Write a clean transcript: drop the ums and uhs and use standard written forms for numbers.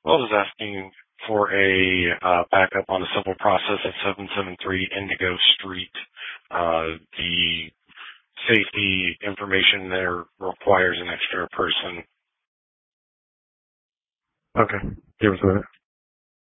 Well, I was asking for a backup on a civil process at 773 Indigo Street. The safety information there requires an extra person. Okay. Give us a minute.